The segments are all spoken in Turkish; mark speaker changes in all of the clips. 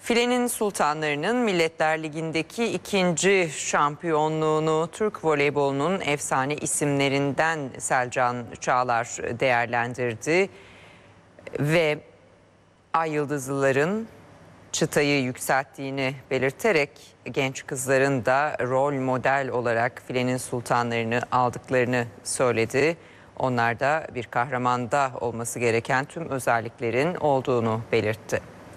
Speaker 1: Filenin Sultanları'nın Milletler Ligi'ndeki ikinci şampiyonluğunu Türk voleybolunun efsane isimlerinden Selcan Çağlar değerlendirdi. Ve Ay Yıldızlıların çıtayı yükselttiğini belirterek genç kızların da rol model olarak Filenin Sultanları'nı aldıklarını söyledi. Onlar da bir kahramanda olması gereken tüm özelliklerin olduğunu belirtti.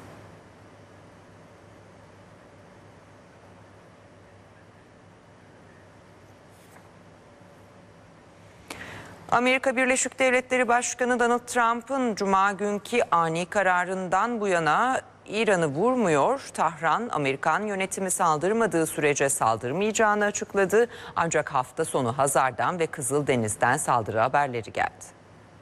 Speaker 1: Amerika Birleşik Devletleri Başkanı Donald Trump'ın Cuma günkü ani kararından bu yana İran'ı vurmuyor. Tahran, Amerikan yönetimi saldırmadığı sürece saldırmayacağını açıkladı. Ancak hafta sonu Hazar'dan ve Kızıldeniz'den saldırı haberleri geldi.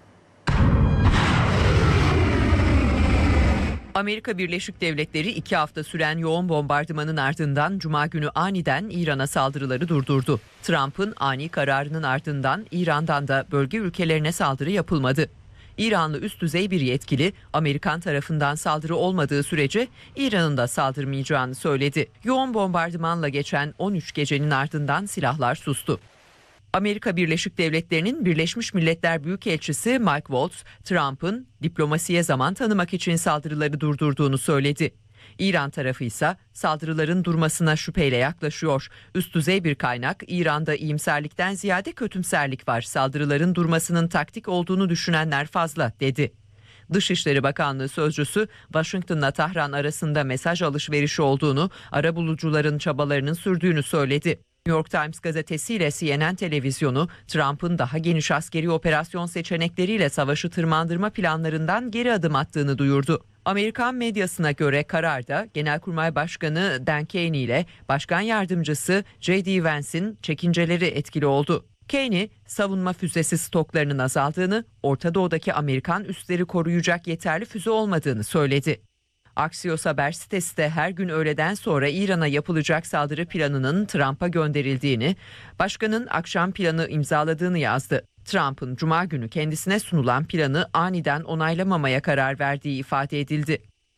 Speaker 2: Amerika Birleşik Devletleri 2 hafta süren yoğun bombardımanın ardından Cuma günü aniden İran'a saldırıları durdurdu. Trump'ın ani kararının ardından İran'dan da bölge ülkelerine saldırı yapılmadı. İranlı üst düzey bir yetkili Amerikan tarafından saldırı olmadığı sürece İran'ın da saldırmayacağını söyledi. Yoğun bombardımanla geçen 13 gecenin ardından silahlar sustu. Amerika Birleşik Devletleri'nin Birleşmiş Milletler Büyükelçisi Mike Waltz, Trump'ın diplomasiye zaman tanımak için saldırıları durdurduğunu söyledi. İran tarafı ise saldırıların durmasına şüpheyle yaklaşıyor. Üst düzey bir kaynak, İran'da iyimserlikten ziyade kötümserlik var. Saldırıların durmasının taktik olduğunu düşünenler fazla, dedi. Dışişleri Bakanlığı sözcüsü, Washington'la Tahran arasında mesaj alışverişi olduğunu, arabulucuların çabalarının sürdüğünü söyledi. New York Times gazetesiyle CNN televizyonu, Trump'ın daha geniş askeri operasyon seçenekleriyle savaşı tırmandırma planlarından geri adım attığını duyurdu. Amerikan medyasına göre kararda Genelkurmay Başkanı Dan Kenney ile Başkan Yardımcısı J.D. Vance'in çekinceleri etkili oldu. Kenney, savunma füzesi stoklarının azaldığını, Orta Doğu'daki Amerikan üsleri koruyacak yeterli füze olmadığını söyledi. Axios Haber sitesi de her gün öğleden sonra İran'a yapılacak saldırı planının Trump'a gönderildiğini, başkanın akşam planı imzaladığını yazdı. Trump'ın Cuma günü kendisine sunulan planı aniden onaylamamaya karar verdiği ifade edildi.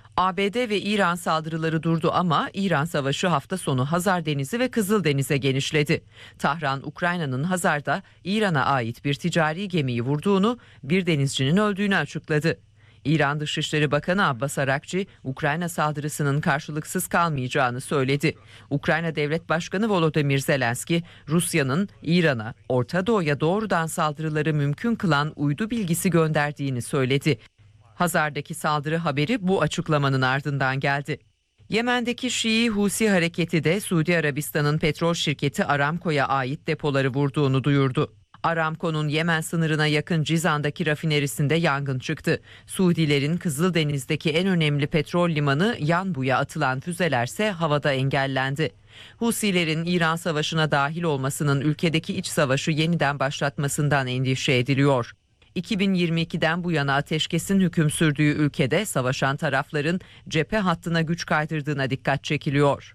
Speaker 2: ABD ve İran saldırıları durdu ama İran savaşı hafta sonu Hazar Denizi ve Kızıldeniz'e genişledi. Tahran, Ukrayna'nın Hazar'da İran'a ait bir ticari gemiyi vurduğunu, bir denizcinin öldüğünü açıkladı. İran Dışişleri Bakanı Abbas Arakçi, Ukrayna saldırısının karşılıksız kalmayacağını söyledi. Ukrayna Devlet Başkanı Volodymyr Zelenski, Rusya'nın İran'a, Orta Doğu'ya doğrudan saldırıları mümkün kılan uydu bilgisi gönderdiğini söyledi. Hazar'daki saldırı haberi bu açıklamanın ardından geldi. Yemen'deki Şii Husi hareketi de Suudi Arabistan'ın petrol şirketi Aramco'ya ait depoları vurduğunu duyurdu. Aramco'nun Yemen sınırına yakın Cizan'daki rafinerisinde yangın çıktı. Suudilerin Kızıldeniz'deki en önemli petrol limanı Yanbu'ya atılan füzelerse havada engellendi. Husilerin İran savaşına dahil olmasının ülkedeki iç savaşı yeniden başlatmasından endişe ediliyor. 2022'den bu yana ateşkesin hüküm sürdüğü ülkede savaşan tarafların cephe hattına güç kaydırdığına dikkat çekiliyor.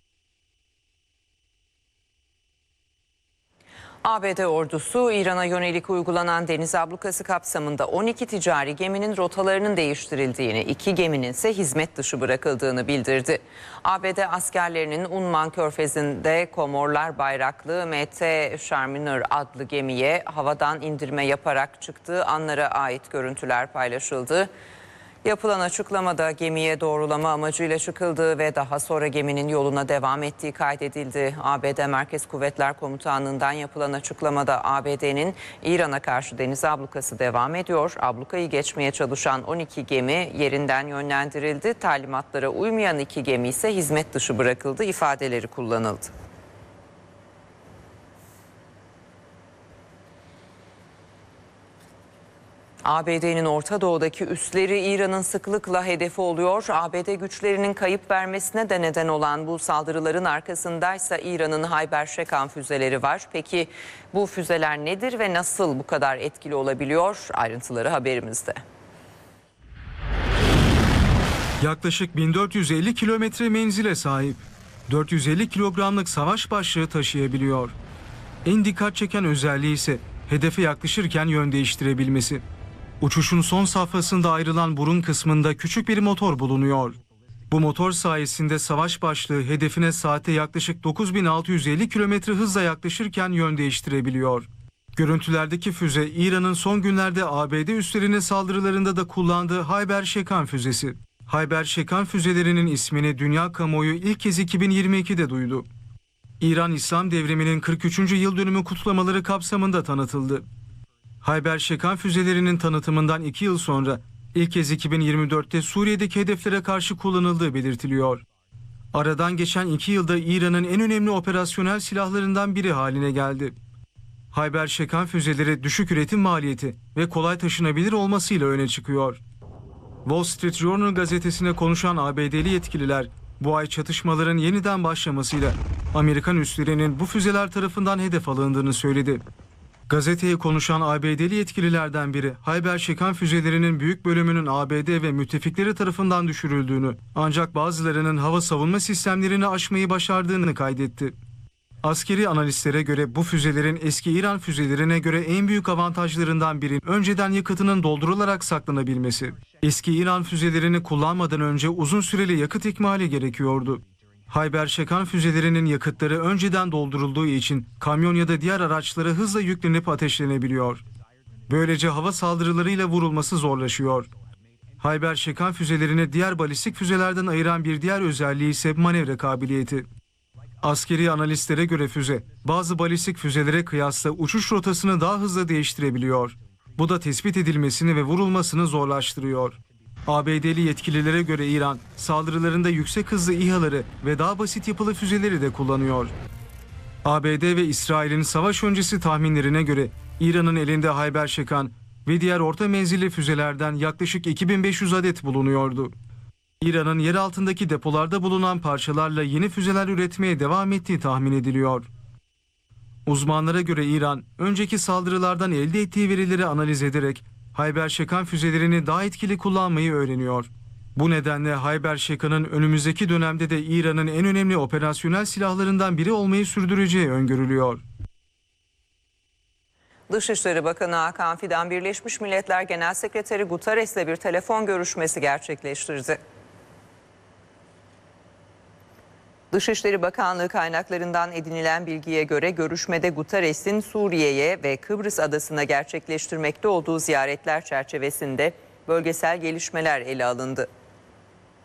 Speaker 1: ABD ordusu İran'a yönelik uygulanan deniz ablukası kapsamında 12 ticari geminin rotalarının değiştirildiğini, 2 geminin ise hizmet dışı bırakıldığını bildirdi. ABD askerlerinin Unman Körfezi'nde Komorlar bayraklı MT Charminer adlı gemiye havadan indirme yaparak çıktığı anlara ait görüntüler paylaşıldı. Yapılan açıklamada gemiye doğrulama amacıyla çıkıldığı ve daha sonra geminin yoluna devam ettiği kaydedildi. ABD Merkez Kuvvetler Komutanlığı'ndan yapılan açıklamada ABD'nin İran'a karşı deniz ablukası devam ediyor. Ablukayı geçmeye çalışan 12 gemi yerinden yönlendirildi. Talimatlara uymayan 2 gemi ise hizmet dışı bırakıldı ifadeleri kullanıldı. ABD'nin Orta Doğu'daki üsleri İran'ın sıklıkla hedefi oluyor. ABD güçlerinin kayıp vermesine de neden olan bu saldırıların arkasındaysa İran'ın Hayber Şekan füzeleri var. Peki bu füzeler nedir ve nasıl bu kadar etkili olabiliyor? Ayrıntıları haberimizde.
Speaker 3: Yaklaşık 1450 kilometre menzile sahip. 450 kilogramlık savaş başlığı taşıyabiliyor. En dikkat çeken özelliği ise hedefe yaklaşırken yön değiştirebilmesi. Uçuşun son safhasında ayrılan burun kısmında küçük bir motor bulunuyor. Bu motor sayesinde savaş başlığı hedefine saatte yaklaşık 9650 km hızla yaklaşırken yön değiştirebiliyor. Görüntülerdeki füze İran'ın son günlerde ABD üslerine saldırılarında da kullandığı Hayber Şekan füzesi. Hayber Şekan füzelerinin ismini dünya kamuoyu ilk kez 2022'de duydu. İran İslam Devrimi'nin 43. yıl dönümü kutlamaları kapsamında tanıtıldı. Hayber Şekan füzelerinin tanıtımından 2 yıl sonra ilk kez 2024'te Suriye'deki hedeflere karşı kullanıldığı belirtiliyor. Aradan geçen 2 yılda İran'ın en önemli operasyonel silahlarından biri haline geldi. Hayber Şekan füzeleri düşük üretim maliyeti ve kolay taşınabilir olmasıyla öne çıkıyor. Wall Street Journal gazetesine konuşan ABD'li yetkililer, bu ay çatışmaların yeniden başlamasıyla Amerikan üslerinin bu füzeler tarafından hedef alındığını söyledi. Gazeteye konuşan ABD'li yetkililerden biri, Hayber Şekan füzelerinin büyük bölümünün ABD ve müttefikleri tarafından düşürüldüğünü, ancak bazılarının hava savunma sistemlerini aşmayı başardığını kaydetti. Askeri analistlere göre bu füzelerin eski İran füzelerine göre en büyük avantajlarından biri önceden yakıtının doldurularak saklanabilmesi. Eski İran füzelerini kullanmadan önce uzun süreli yakıt ikmali gerekiyordu. Hayber Şekan füzelerinin yakıtları önceden doldurulduğu için kamyon ya da diğer araçlara hızla yüklenip ateşlenebiliyor. Böylece hava saldırılarıyla vurulması zorlaşıyor. Hayber Şekan füzelerini diğer balistik füzelerden ayıran bir diğer özelliği ise manevra kabiliyeti. Askeri analistlere göre füze, bazı balistik füzelere kıyasla uçuş rotasını daha hızlı değiştirebiliyor. Bu da tespit edilmesini ve vurulmasını zorlaştırıyor. ABD'li yetkililere göre İran, saldırılarında yüksek hızlı İHA'ları ve daha basit yapılı füzeleri de kullanıyor. ABD ve İsrail'in savaş öncesi tahminlerine göre İran'ın elinde Hayber Şekan ve diğer orta menzilli füzelerden yaklaşık 2500 adet bulunuyordu. İran'ın yer altındaki depolarda bulunan parçalarla yeni füzeler üretmeye devam ettiği tahmin ediliyor. Uzmanlara göre İran, önceki saldırılardan elde ettiği verileri analiz ederek Hayber Şekan füzelerini daha etkili kullanmayı öğreniyor. Bu nedenle Hayber Şekan'ın önümüzdeki dönemde de İran'ın en önemli operasyonel silahlarından biri olmayı sürdüreceği öngörülüyor.
Speaker 1: Dışişleri Bakanı Hakan Fidan, Birleşmiş Milletler Genel Sekreteri Guterres'le bir telefon görüşmesi gerçekleştirdi. Dışişleri Bakanlığı kaynaklarından edinilen bilgiye göre görüşmede Guterres'in Suriye'ye ve Kıbrıs adasına gerçekleştirmekte olduğu ziyaretler çerçevesinde bölgesel gelişmeler ele alındı.